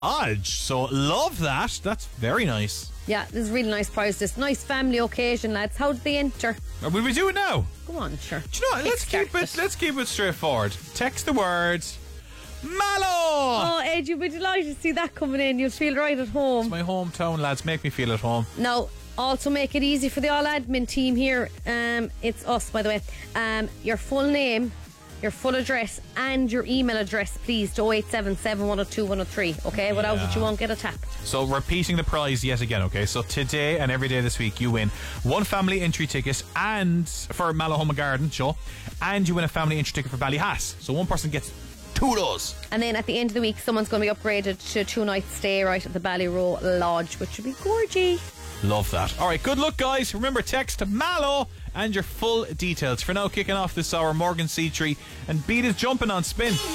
Odge. So love that. That's very nice. Yeah, this is a really nice prize. This nice family occasion, lads. How did they enter? Will we do it now? Go on, sure. Do you know what? Let's keep it straightforward. Text the word Mallow. Oh, Ed, you'll be delighted to see that coming in. You'll feel right at home. It's my hometown, lads. Make me feel at home. Now, also make it easy for the all admin team here. It's us, by the way. Your full name, your full address, and your email address, please, to 0877 102 103. Okay, without it, you won't get a tap. So repeating the prize yet again. Okay, so today and every day this week, you win one family entry ticket and for Mallow Home and Garden show, and you win a family entry ticket for Ballyhass. So one person gets two of those. And then at the end of the week, someone's going to be upgraded to a 2-night stay right at the Ballyrow Lodge, which would be gorgy. Love that. Alright, good luck, guys. Remember, text Mallow and your full details. For now, kicking off this hour, Morgan C3 and Beat is jumping on Spin.